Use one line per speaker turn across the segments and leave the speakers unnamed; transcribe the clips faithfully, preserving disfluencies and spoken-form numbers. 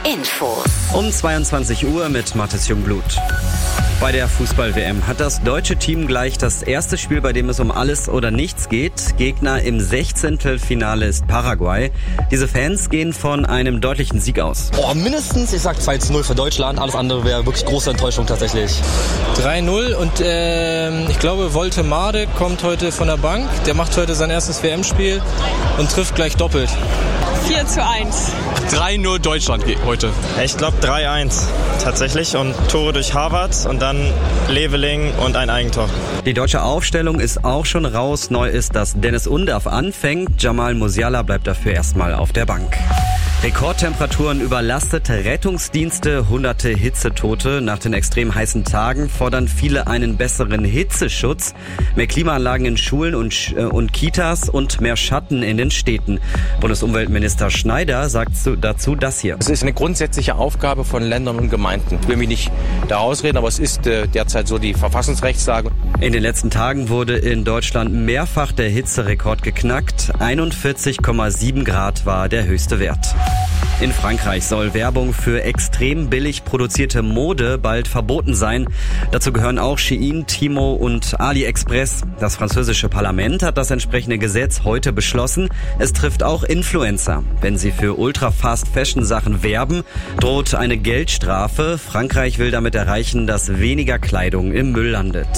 Infos.
Um zweiundzwanzig Uhr mit Mathis Jungblut. Bei der Fußball-W M hat das deutsche Team gleich das erste Spiel, bei dem es um alles oder nichts geht. Gegner im Sechzehntelfinale ist Paraguay. Diese Fans gehen von einem deutlichen Sieg aus.
Oh, mindestens, ich sag zwei zu null für Deutschland. Alles andere wäre wirklich große Enttäuschung tatsächlich.
drei null und äh, ich glaube, Wolte Made kommt heute von der Bank. Der macht heute sein erstes W M-Spiel und trifft gleich doppelt.
vier zu eins.
drei null Deutschland heute.
Ich glaube drei eins tatsächlich und Tore durch Harvard und dann Leveling und ein Eigentor.
Die deutsche Aufstellung ist auch schon raus. Neu ist, dass Dennis Undav anfängt. Jamal Musiala bleibt dafür erstmal auf der Bank. Rekordtemperaturen, überlastete Rettungsdienste, hunderte Hitzetote. Nach den extrem heißen Tagen fordern viele einen besseren Hitzeschutz, mehr Klimaanlagen in Schulen und, äh, und Kitas und mehr Schatten in den Städten. Bundesumweltminister Schneider sagt zu, dazu das hier.
Es ist eine grundsätzliche Aufgabe von Ländern und Gemeinden. Ich will mich nicht da ausreden, aber es ist äh, derzeit so die Verfassungsrechtslage.
In den letzten Tagen wurde in Deutschland mehrfach der Hitzerekord geknackt. einundvierzig Komma sieben Grad war der höchste Wert. In Frankreich soll Werbung für extrem billig produzierte Mode bald verboten sein. Dazu gehören auch Shein, Timo und AliExpress. Das französische Parlament hat das entsprechende Gesetz heute beschlossen. Es trifft auch Influencer. Wenn sie für Ultra-Fast-Fashion-Sachen werben, droht eine Geldstrafe. Frankreich will damit erreichen, dass weniger Kleidung im Müll landet.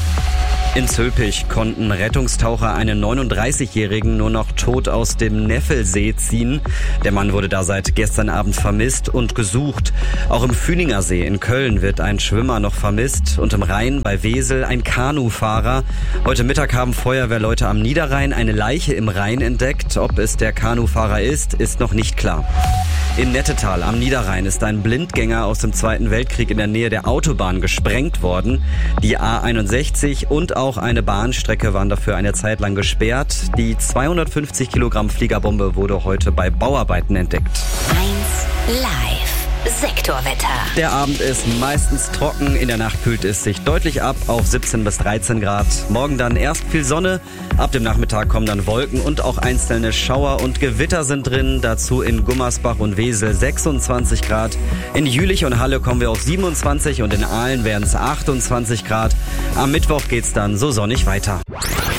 In Zülpich konnten Rettungstaucher einen neununddreißigjährigen nur noch tot aus dem Neffelsee ziehen. Der Mann wurde da seit gestern Abend vermisst und gesucht. Auch im Füninger See in Köln wird ein Schwimmer noch vermisst und im Rhein bei Wesel ein Kanufahrer. Heute Mittag haben Feuerwehrleute am Niederrhein eine Leiche im Rhein entdeckt. Ob es der Kanufahrer ist, ist noch nicht klar. In Nettetal am Niederrhein ist ein Blindgänger aus dem Zweiten Weltkrieg in der Nähe der Autobahn gesprengt worden. Die A einundsechzig und auch eine Bahnstrecke waren dafür eine Zeit lang gesperrt. Die zweihundertfünfzig Kilogramm Fliegerbombe wurde heute bei Bauarbeiten entdeckt.
eins Live. Sektorwetter.
Der Abend ist meistens trocken, in der Nacht kühlt es sich deutlich ab auf siebzehn bis dreizehn Grad. Morgen dann erst viel Sonne, ab dem Nachmittag kommen dann Wolken und auch einzelne Schauer und Gewitter sind drin. Dazu in Gummersbach und Wesel sechsundzwanzig Grad. In Jülich und Halle kommen wir auf siebenundzwanzig und in Aalen werden es achtundzwanzig Grad. Am Mittwoch geht's dann so sonnig weiter.